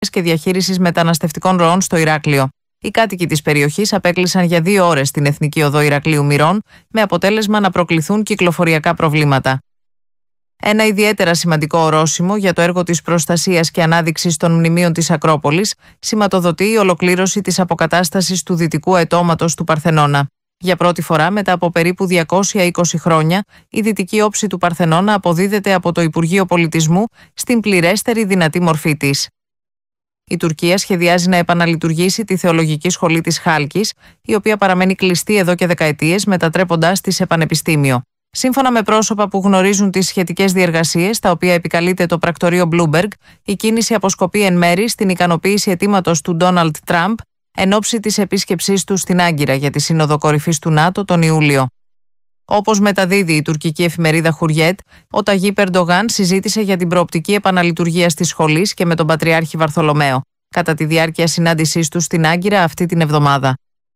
και διαχείρισης μεταναστευτικών ροών στο Ηράκλειο. Οι κάτοικοι της περιοχής απέκλεισαν για 2 ώρες την Εθνική Οδό Ηρακλείου Μυρών, με αποτέλεσμα να προκληθούν κυκλοφοριακά προβλήματα. Ένα ιδιαίτερα σημαντικό ορόσημο για το έργο της προστασίας και ανάδειξης των μνημείων της Ακρόπολης σηματοδοτεί η ολοκλήρωση της αποκατάστασης του δυτικού αιτώματος του Παρθενώνα. Για πρώτη φορά μετά από περίπου 220 χρόνια, η δυτική όψη του Παρθενώνα αποδίδεται από το Υπουργείο Πολιτισμού στην πληρέστερη δυνατή μορφή της. Η Τουρκία σχεδιάζει να επαναλειτουργήσει τη Θεολογική Σχολή της Χάλκης, η οποία παραμένει κλειστή εδώ και δεκαετίες, μετατρέποντάς τη σε πανεπιστήμιο. Σύμφωνα με πρόσωπα που γνωρίζουν τις σχετικές διεργασίες, τα οποία επικαλείται το πρακτορείο Bloomberg, η κίνηση αποσκοπεί εν μέρη στην ικανοποίηση αιτήματος του Ντόναλντ Τραμπ εν ώψη της επίσκεψής του στην Άγκυρα για τη Σύνοδο Κορυφής του ΝΑΤΟ τον Ιούλιο. Όπως μεταδίδει η τουρκική εφημερίδα Χουριέτ, ο Ταγίπ Ερντογάν συζήτησε για την προοπτική επαναλειτουργία της σχολής και με τον Πατριάρχη Βαρθολομαίο, κατά τη διάρκεια συνάντησής του στην Άγκυρα αυτή την εβδομάδα.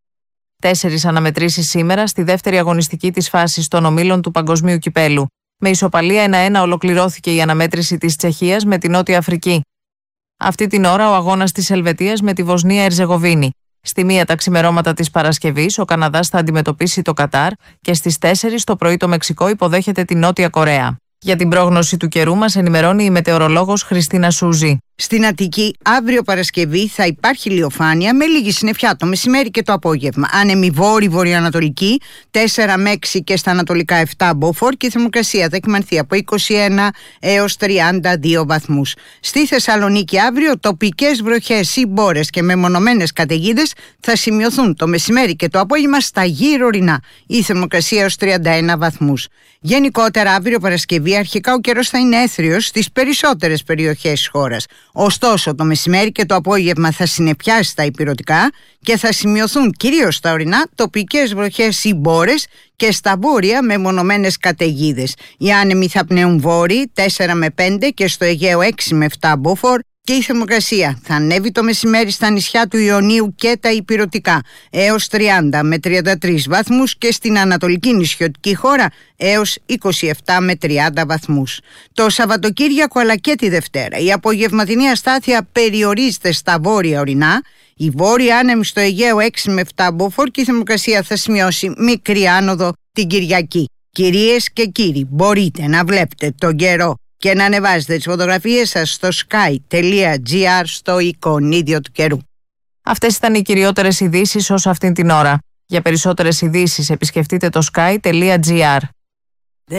4 αναμετρήσεις σήμερα στη δεύτερη αγωνιστική της φάσης των ομίλων του Παγκοσμίου Κυπέλου. Με ισοπαλία 1-1 ολοκληρώθηκε η αναμέτρηση της Τσεχίας με τη Νότια Αφρική. Αυτή την ώρα ο αγώνας της Ελβετίας με τη Βοσνία Ερζεγοβίνη. Στη 1 τα ξημερώματα της Παρασκευής ο Καναδάς θα αντιμετωπίσει το Κατάρ και στις 4 το πρωί το Μεξικό υποδέχεται τη Νότια Κορέα. Για την πρόγνωση του καιρού μας ενημερώνει η μετεωρολόγος Χριστίνα Σούζη. Στην Αττική, αύριο Παρασκευή θα υπάρχει ηλιοφάνεια με λίγη συννεφιά το μεσημέρι και το απόγευμα. Άνεμη βόρειο-βορειοανατολική, 4 με 6 και στα ανατολικά 7 μποφόρ και η θερμοκρασία θα εκμανθεί από 21 έως 32 βαθμούς. Στη Θεσσαλονίκη αύριο τοπικές βροχές ή μπόρες και μεμονωμένες καταιγίδες θα σημειωθούν το μεσημέρι και το απόγευμα στα γύρω ορεινά. Η θερμοκρασία έως 31 βαθμούς. Γενικότερα αύριο Παρασκευή αρχικά ο καιρός θα είναι έθριος στις περισσότερες περιοχές της χώρας. Ωστόσο το μεσημέρι και το απόγευμα θα συννεφιάσει στα ηπειρωτικά και θα σημειωθούν κυρίως στα ορεινά τοπικές βροχές ή μπόρες και στα βόρεια μεμονωμένες καταιγίδες. Οι άνεμοι θα πνέουν βόρειοι 4 με 5 και στο Αιγαίο 6 με 7 μποφόρ. Και η θερμοκρασία θα ανέβει το μεσημέρι στα νησιά του Ιωνίου και τα ηπειρωτικά έως 30 με 33 βαθμούς και στην ανατολική νησιωτική χώρα έως 27 με 30 βαθμούς. Το Σαββατοκύριακο αλλά και τη Δευτέρα η απογευματινή αστάθεια περιορίζεται στα βόρεια ορεινά, η βόρεια άνεμη στο Αιγαίο 6 με 7 μποφόρ και η θερμοκρασία θα σημειώσει μικρή άνοδο την Κυριακή. Κυρίες και κύριοι, μπορείτε να βλέπετε τον καιρό και να ανεβάζετε τις φωτογραφίες σας στο sky.gr στο εικονίδιο του καιρού. Αυτές ήταν οι κυριότερες ειδήσεις ως αυτήν την ώρα. Για περισσότερες ειδήσεις επισκεφτείτε το sky.gr.